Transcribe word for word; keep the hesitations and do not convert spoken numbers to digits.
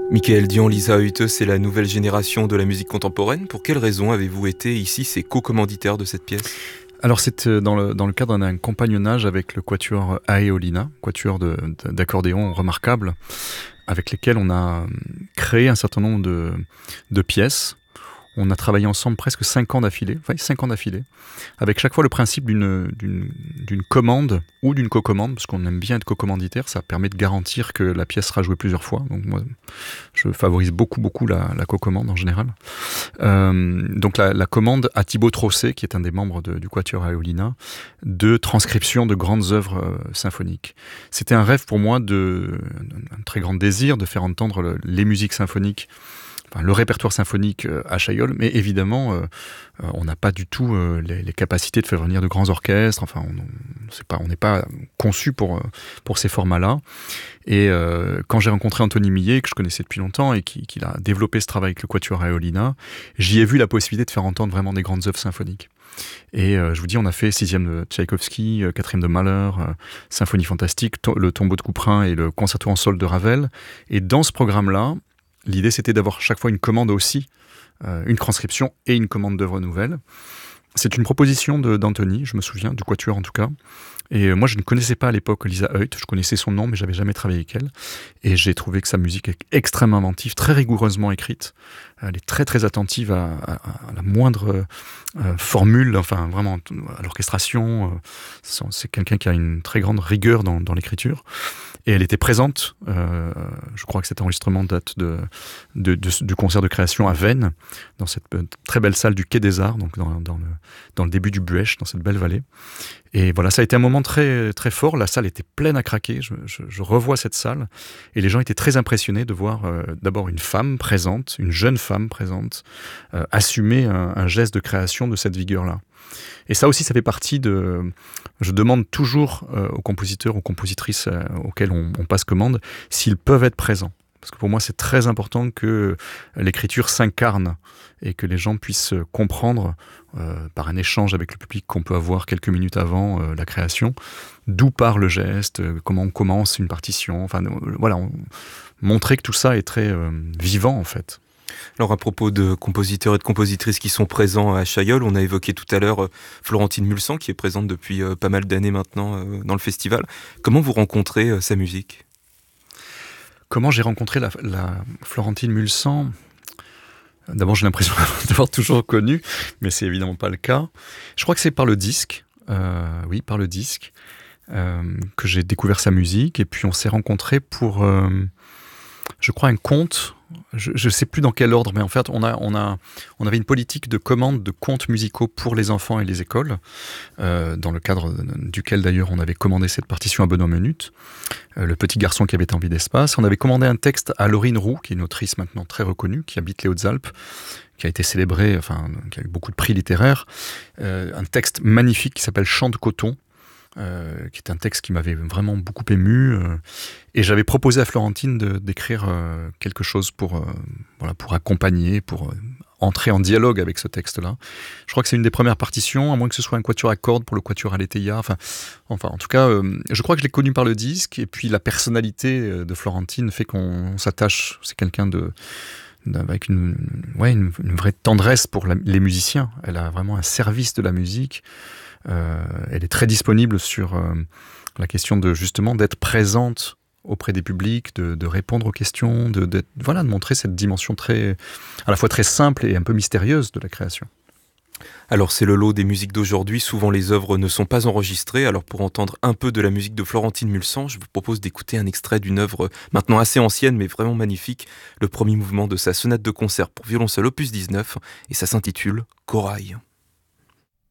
Michael Dion, Lisa Huyte, c'est la nouvelle génération de la musique contemporaine. Pour quelles raisons avez-vous été ici ces co-commanditaires de cette pièce ? Alors c'est dans le, dans le cadre d'un compagnonnage avec le quatuor Aeolina, quatuor de, de, d'accordéon remarquable, avec lesquels on a créé un certain nombre de, de pièces. On a travaillé ensemble presque cinq ans d'affilée, enfin cinq ans d'affilée, avec chaque fois le principe d'une, d'une, d'une commande ou d'une co-commande, parce qu'on aime bien être co-commanditaire, ça permet de garantir que la pièce sera jouée plusieurs fois. Donc moi, je favorise beaucoup, beaucoup la, la co-commande en général. Euh, donc la, la commande à Thibaut Trossé, qui est un des membres de, du quatuor Aeolina, de transcription de grandes œuvres euh, symphoniques. C'était un rêve pour moi, de, un très grand désir de faire entendre le, les musiques symphoniques, enfin, le répertoire symphonique à Chaillol, mais évidemment, euh, on n'a pas du tout euh, les, les capacités de faire venir de grands orchestres. Enfin, on c'est pas, on n'est pas conçu pour, pour ces formats-là. Et euh, quand j'ai rencontré Anthony Millet, que je connaissais depuis longtemps et qui, qui a développé ce travail avec le quatuor Aeolina, j'y ai vu la possibilité de faire entendre vraiment des grandes œuvres symphoniques. Et euh, je vous dis, on a fait sixième de Tchaïkovski, euh, quatrième de Mahler, euh, Symphonie fantastique, to- le Tombeau de Couperin et le Concerto en sol de Ravel. Et dans ce programme-là, l'idée, c'était d'avoir chaque fois une commande aussi, euh, une transcription et une commande d'œuvres nouvelles. C'est une proposition de, d'Anthony, je me souviens, du quatuor en tout cas. Et moi, je ne connaissais pas à l'époque Lisa Huyte, je connaissais son nom, mais j'avais jamais travaillé avec elle. Et j'ai trouvé que sa musique est extrêmement inventive, très rigoureusement écrite. Elle est très très attentive à, à, à la moindre euh, formule, enfin vraiment à l'orchestration. Euh, c'est quelqu'un qui a une très grande rigueur dans, dans l'écriture. Et elle était présente, euh, je crois que cet enregistrement date de, de, de, du concert de création à Veynes, dans cette très belle salle du Quai des Arts, donc dans, dans, le, dans le début du Buëch, dans cette belle vallée. Et voilà, ça a été un moment très, très fort. La salle était pleine à craquer. Je, je, je revois cette salle et les gens étaient très impressionnés de voir euh, d'abord une femme présente, une jeune femme présente, euh, assumer un, un geste de création de cette vigueur-là. Et ça aussi, ça fait partie de... Je demande toujours euh, aux compositeurs, aux compositrices euh, auxquels on, on passe commande, s'ils peuvent être présents. Parce que pour moi, c'est très important que l'écriture s'incarne et que les gens puissent comprendre, euh, par un échange avec le public qu'on peut avoir quelques minutes avant euh, la création, d'où part le geste, euh, comment on commence une partition. Enfin, euh, voilà, on, montrer que tout ça est très euh, vivant, en fait. Alors à propos de compositeurs et de compositrices qui sont présents à Chaillol, on a évoqué tout à l'heure euh, Florentine Mulsan qui est présente depuis euh, pas mal d'années maintenant euh, dans le festival. Comment vous rencontrez euh, sa musique ? Comment j'ai rencontré la, la Florentine Mulsan ? D'abord, j'ai l'impression d'avoir toujours connu, mais c'est évidemment pas le cas. Je crois que c'est par le disque, euh, oui, par le disque, euh, que j'ai découvert sa musique. Et puis on s'est rencontrés pour, euh, je crois, un conte. Je ne sais plus dans quel ordre, mais en fait, on, a, on, a, on avait une politique de commande de contes musicaux pour les enfants et les écoles, euh, dans le cadre duquel, d'ailleurs, on avait commandé cette partition à Benoît Menut, euh, le petit garçon qui avait envie d'espace. On avait commandé un texte à Laurine Roux, qui est une autrice maintenant très reconnue, qui habite les Hautes-Alpes, qui a été célébrée, enfin, qui a eu beaucoup de prix littéraires. Euh, un texte magnifique qui s'appelle Chant de coton, Euh, qui est un texte qui m'avait vraiment beaucoup ému, euh, et j'avais proposé à Florentine de, d'écrire euh, quelque chose pour, euh, voilà, pour accompagner, pour euh, entrer en dialogue avec ce texte-là. Je crois que c'est une des premières partitions, à moins que ce soit un quatuor à cordes pour le quatuor Aletheia. Enfin, enfin, en tout cas, euh, je crois que je l'ai connu par le disque, et puis la personnalité de Florentine fait qu'on s'attache. C'est quelqu'un de avec une, ouais, une, une vraie tendresse pour la, les musiciens. Elle a vraiment un service de la musique. Euh, elle est très disponible sur euh, la question de justement d'être présente auprès des publics, de, de répondre aux questions, de, de, voilà, de montrer cette dimension très, à la fois très simple et un peu mystérieuse de la création. Alors c'est le lot des musiques d'aujourd'hui, souvent les œuvres ne sont pas enregistrées, alors pour entendre un peu de la musique de Florentine Mulsan, je vous propose d'écouter un extrait d'une œuvre maintenant assez ancienne mais vraiment magnifique, le premier mouvement de sa sonate de concert pour violoncelle opus dix-neuf, et ça s'intitule Corail.